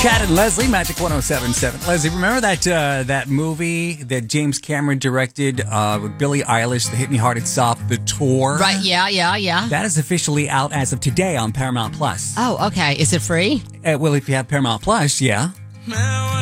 Chad and Leslie, Magic 107.7. Leslie, remember that movie that James Cameron directed with Billie Eilish, the Hit Me Hard and Soft, the tour? Right, yeah. That is officially out as of today on Paramount Plus. Oh, okay. Is it free? Well, if you have Paramount Plus, yeah.